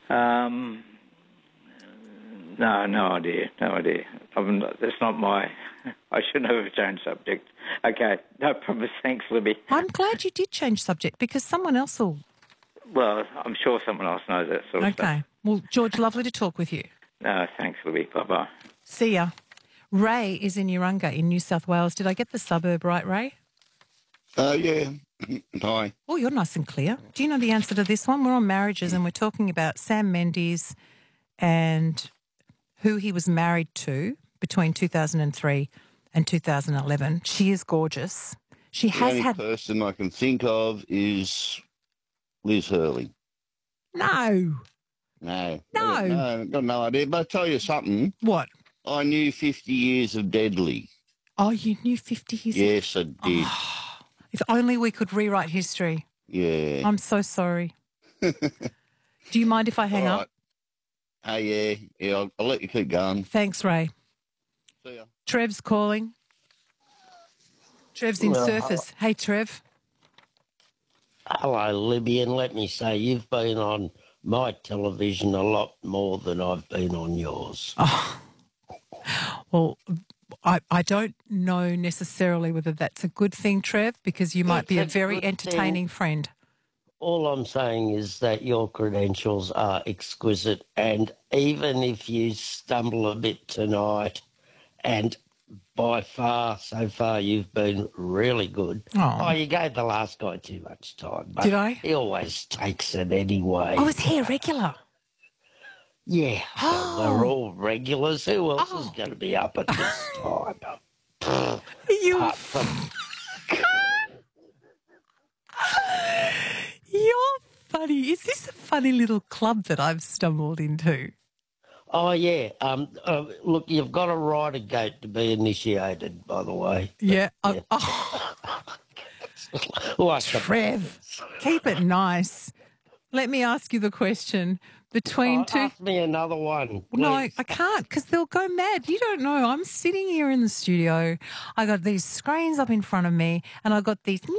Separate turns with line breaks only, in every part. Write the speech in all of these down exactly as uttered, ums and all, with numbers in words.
Um, no, no idea, no idea. I'm not, that's not my... I shouldn't have changed subject. Okay, no problem. Thanks, Libby.
I'm glad you did change subject because someone else will...
Well, I'm sure someone else knows that sort of stuff.
Okay. Well, George, lovely to talk with you.
No, thanks, Libby. Bye-bye.
See ya. Ray is in Urunga in New South Wales. Did I get the suburb right, Ray?
Uh, yeah. Hi.
Oh, you're nice and clear. Do you know the answer to this one? We're on marriages and we're talking about Sam Mendes and who he was married to between two thousand three and two thousand eleven. She is gorgeous. She
The
has
only
had...
person I can think of is Liz Hurley.
No.
No.
No.
No, got no idea. But I'll tell you something.
What?
I knew fifty years of Deadly.
Oh, you knew fifty years?
Yes, I did.
Oh, if only we could rewrite history.
Yeah.
I'm so sorry. Do you mind if I hang
All
up?
right. Hey, yeah. Yeah, I'll, I'll let you keep going.
Thanks, Ray.
See ya.
Trev's calling. Trev's in
Well,
Surface. Hey, Trev.
Hello, Libby, and let me say you've been on my television a lot more than I've been on yours.
Oh. Well, I, I don't know necessarily whether that's a good thing, Trev, because you might
It's
be a
a
very
good
entertaining
thing.
friend.
All I'm saying is that your credentials are exquisite, and even if you stumble a bit tonight, and by far, so far, you've been really good.
Oh.
Oh, you gave the last guy too much time. But
Did I?
He always takes it anyway.
Oh, is he a regular?
Yeah,
Oh.
well, we're all regulars. Who else
Oh.
is going to be up at this time?
You,
Apart from
you're funny. Is this a funny little club that I've stumbled into?
Oh, yeah. Um, uh, look, you've got to ride a goat to be initiated, by the way.
Yeah. Oh,
yeah.
oh,
Like the-
Trev, keep it nice. Let me ask you the question. Between
Oh,
two...
ask me another one.
No, I,
please.
I can't because they'll go mad. You don't know. I'm sitting here in the studio. I got these screens up in front of me and I got these...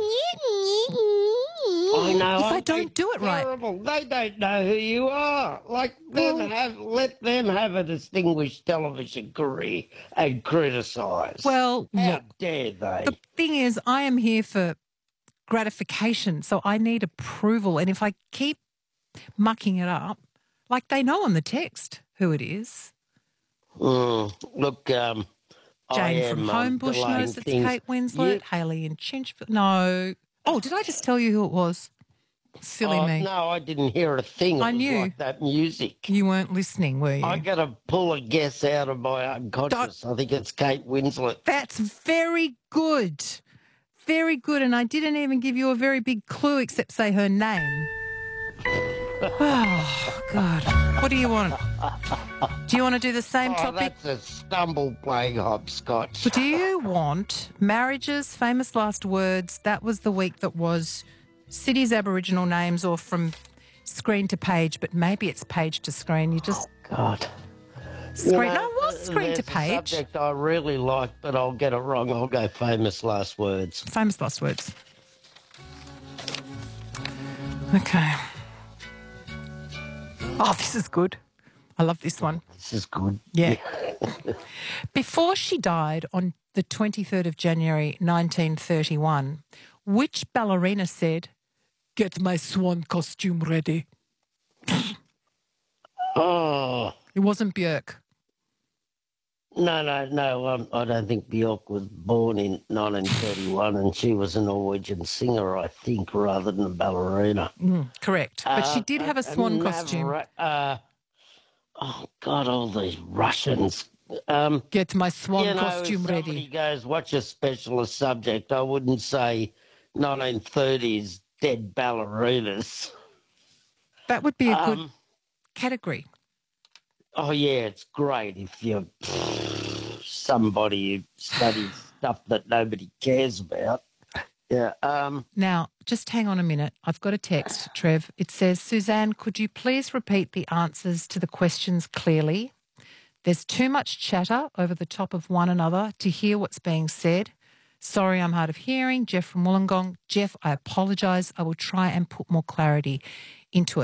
I know.
If I
aren't
don't
they
do it right.
terrible? They don't know who you are. Like, them
Well-
have, let them have a distinguished television career and criticise.
Well,
How
look,
dare they?
the thing is, I am here for gratification, so I need approval. And if I keep mucking it up, like they know on the text who it is.
Mm, look, um, I
Jane
am,
from
um,
Homebush
delaying
knows it's
things.
Kate Winslet.
You-
Hayley in Chinchville. No. Oh, did I just tell you who it was? Silly
oh,
me.
No, I didn't hear a thing. It
I
was
knew.
like that music.
You weren't listening, were you?
I got to pull a guess out of my unconscious. I think it's Kate Winslet.
That's very good. Very good. And I didn't even give you a very big clue except say her name. Oh, God. What do you want? Do you want to do the same
Oh,
topic?
that's a stumble playing hopscotch.
But do you want marriages, famous last words? That was the week that was cities, Aboriginal names, or from screen to page, but maybe it's page to screen. You just
God.
screen.
You know,
no, it was screen
there's
to page.
A subject I really like, but I'll get it wrong. I'll go famous last words.
Famous last words. Okay. Oh, this is good. I love this one.
This is good.
Yeah. Before she died on the twenty-third of January nineteen thirty-one, which ballerina said, "Get my swan costume ready"?
Oh,
It wasn't Björk.
no, no, no. Um, I don't think Björk was born in nineteen thirty-one, and she was a Norwegian singer, I think, rather than a ballerina.
Mm, correct. But she
Uh,
did have a
uh,
swan
Navra-
costume.
Uh, oh, God, all these Russians. Um,
Get my swan
you know,
costume
if somebody
ready.
goes, what's your specialist subject? I wouldn't say nineteen thirties dead ballerinas.
That would be a good
Um,
category.
oh, yeah, it's great if you're somebody who studies stuff that nobody cares about. Yeah. Um,
Now, just hang on a minute. I've got a text, Trev. It says, Suzanne, could you please repeat the answers to the questions clearly? There's too much chatter over the top of one another to hear what's being said. Sorry, I'm hard of hearing. Jeff from Wollongong. Jeff, I apologise. I will try and put more clarity into it.